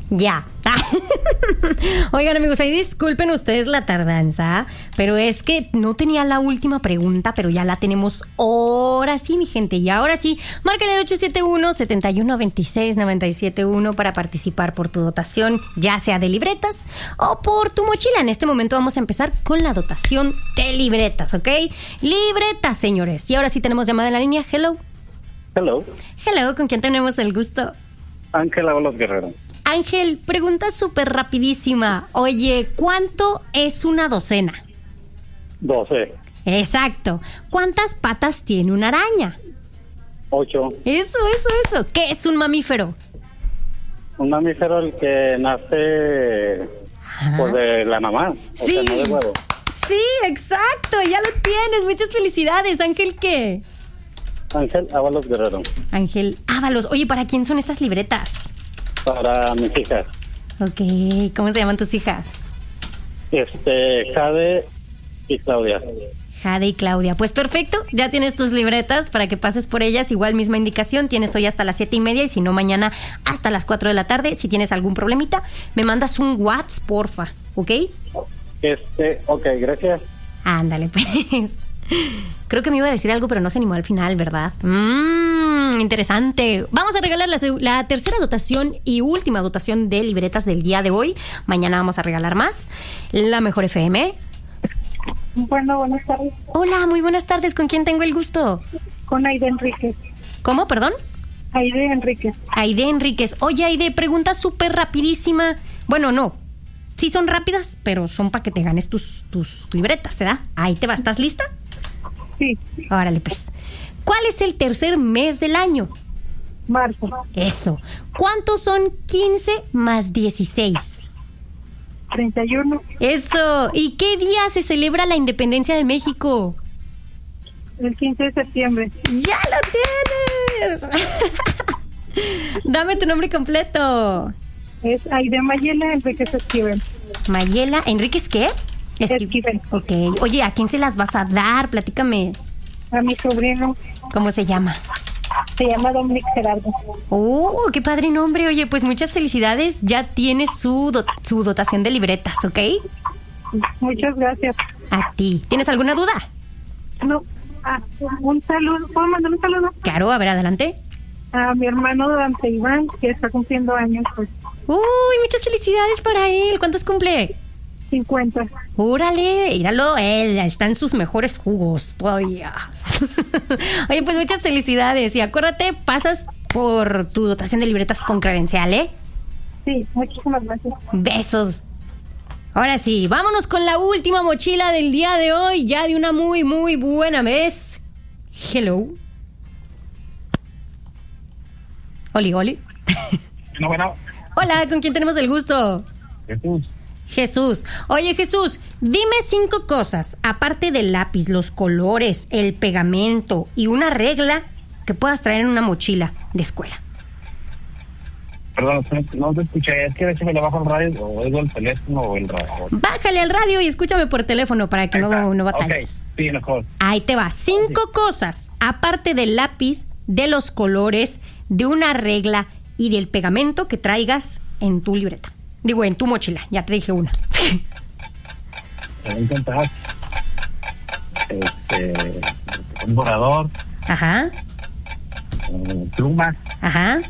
Ya. Oigan, amigos, ahí disculpen ustedes la tardanza, pero es que no tenía la última pregunta, pero ya la tenemos ahora sí, mi gente. Y ahora sí, márcale al 871-7126-971 para participar por tu dotación, ya sea de libretas o por tu mochila. En este momento vamos a empezar con la dotación de libretas, ¿ok? Libretas, señores. Y ahora sí tenemos llamada en la línea. Hello. Hello. Hello, ¿con quién tenemos el gusto? Ángel Ábalos Guerrero. Ángel, pregunta súper rapidísima. Oye, ¿cuánto es una docena? 12. Exacto. ¿Cuántas patas tiene una araña? 8. Eso. ¿Qué es un mamífero? Un mamífero el que nace pues de la mamá. Sí. O sea, no de huevo. Sí, exacto. Ya lo tienes. Muchas felicidades. ¿Ángel qué? Ángel Ábalos Guerrero. Ángel Ábalos. Oye, ¿para quién son estas libretas? Para mis hijas. Ok. ¿Cómo se llaman tus hijas? Jade y Claudia. Jade y Claudia. Pues perfecto, ya tienes tus libretas para que pases por ellas. Igual misma indicación, tienes hoy hasta las 7:30 y si no mañana hasta las 4 de la tarde. Si tienes algún problemita, me mandas un WhatsApp, porfa, ¿ok? Ok, gracias. Ándale, pues. Creo que me iba a decir algo, pero no se animó al final, ¿verdad? Interesante. Vamos a regalar la tercera dotación y última dotación de libretas del día de hoy. Mañana vamos a regalar más. La Mejor FM. Bueno, buenas tardes. Hola, muy buenas tardes. ¿Con quién tengo el gusto? Con Aide Enríquez. ¿Cómo, perdón? Aide Enríquez. Aide Enríquez. Oye, Aide, pregunta súper rapidísima. Bueno, no. Sí son rápidas, pero son para que te ganes tus libretas, ¿verdad? Ahí te va. ¿Estás lista? Sí. Órale, pues. ¿Cuál es el tercer mes del año? Marzo. Eso. ¿Cuántos son 15 más 16? 31. Eso. ¿Y qué día se celebra la independencia de México? El 15 de septiembre. ¡Ya lo tienes! Dame tu nombre completo. Es Aide Mayela Enríquez Esquivel. Mayela Enríquez, ¿qué? Esquivel. Ok. Oye, ¿a quién se las vas a dar? Platícame. A mi sobrino. ¿Cómo se llama? Se llama Dominic Gerardo. ¡Oh, qué padre nombre! Oye, pues muchas felicidades. Ya tienes su dotación de libretas, ¿ok? Muchas gracias. A ti. ¿Tienes alguna duda? No. Un saludo. ¿Puedo mandar un saludo? Claro, a ver, adelante. A mi hermano Dante Iván, que está cumpliendo años, pues. ¡Uy, muchas felicidades para él! ¿Cuántos cumple? 50. ¡Órale! Míralo, él está en sus mejores jugos todavía. Oye, pues muchas felicidades. Y acuérdate, pasas por tu dotación de libretas con credencial, ¿eh? Sí, muchísimas gracias. Besos. Ahora sí, vámonos con la última mochila del día de hoy, ya de una muy, muy buena vez. Hello. Oli. Bueno. Hola, ¿con quién tenemos el gusto? Jesús. Oye, Jesús, dime 5 cosas, aparte del lápiz, los colores, el pegamento y una regla que puedas traer en una mochila de escuela. Perdón, no te escuché. Es que a veces me le bajo el radio o oigo el teléfono o el radio. Bájale al radio y escúchame por teléfono para que no batalles. Ok, sí, mejor. Ahí te va. 5 cosas, aparte del lápiz, de los colores, de una regla y del pegamento que traigas en tu libreta. Digo, en tu mochila. Ya te dije una. Voy a intentar. Un borrador. Ajá. Plumas. Ajá.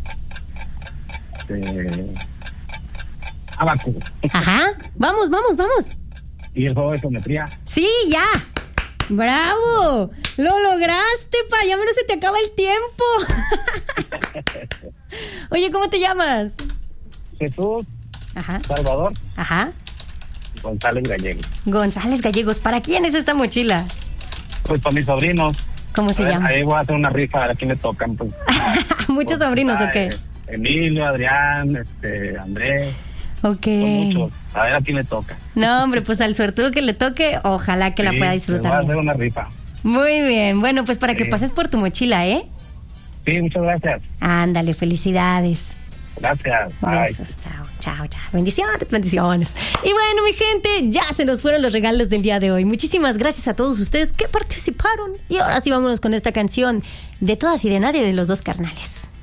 Abaco. Ajá. Vamos. Y el juego de geometría. Sí, ya. ¡Bravo! ¡Lo lograste, pa! Ya menos se te acaba el tiempo. Oye, ¿cómo te llamas? Jesús. Ajá. Salvador. Ajá. González Gallegos. González Gallegos. ¿Para quién es esta mochila? Pues para mis sobrinos. ¿Cómo se llama? Ahí voy a hacer una rifa, a quién le tocan. Pues. ¿Muchos sobrinos o qué? Emilio, Adrián, Andrés. Ok. Muchos. A ver a quién le toca. No, hombre, pues al suertudo que le toque, ojalá que la pueda disfrutar. Voy a hacer una rifa. Muy bien. Bueno, pues para que pases por tu mochila, ¿eh? Sí, muchas gracias. Ándale, felicidades. Gracias. Bye. Besos, chao. Bendiciones. Y bueno, mi gente, ya se nos fueron los regalos del día de hoy. Muchísimas gracias a todos ustedes que participaron. Y ahora sí vámonos con esta canción de Todas y de Nadie de los Dos Carnales.